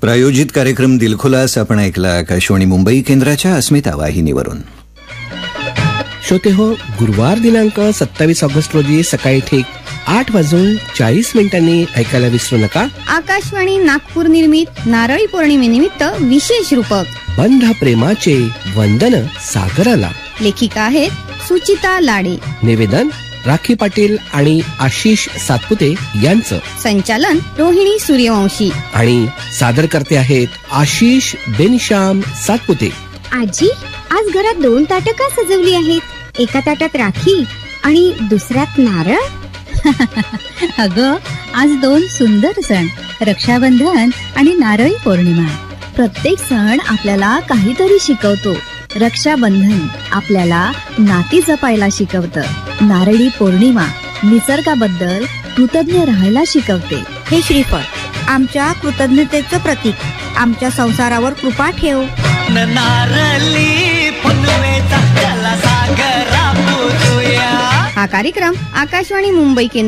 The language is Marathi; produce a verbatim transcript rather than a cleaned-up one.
प्रायोजित कार्यक्रम दिलखुलास आपण ऐकला आकाशवाणी मुंबई केंद्राच्या अस्मिता वाहिनीवरून. श्रोते हो, गुरुवार दिनांक सत्तावीस ऑगस्ट रोजी सकाळी ठीक आठ वाजून चाळीस मिनिटांनी ऐकायला विसरू नका आकाशवाणी नागपूर निर्मित नारळी पौर्णिमेनिमित्त विशेष रूपक बंध प्रेमाचे वंदन सागराला. लेखिका आहेत सुचिता लाडे. निवेदन राखी पाटील आणि आशिष सातपुते यांचं. संचालन रोहिणी सूर्यवंशी. आणि सादर करते आहेत आशिष बेनिशाम सातपुते. आजी, आज घरात दोन ताटं का सजवली आहेत? एका ताटात राखी आणि दुसऱ्यात नारळ. अगं, आज दोन सुंदर सण, रक्षाबंधन आणि नारळी पौर्णिमा. प्रत्येक सण आपल्याला काहीतरी शिकवतो. रक्षाबंधन आपल्याला नाती जपायला शिकवतं. नारळी पौर्णिमा निसर्गाबद्दल कृतज्ञ राहायला शिकवते. हे श्रीफळ आमच्या कृतज्ञतेचं प्रतीक. आमच्या संसारावर कृपा ठेव. नारळी पौर्णिमेचा सागर. हा कार्यक्रम आकाशवाणी मुंबई केंद्र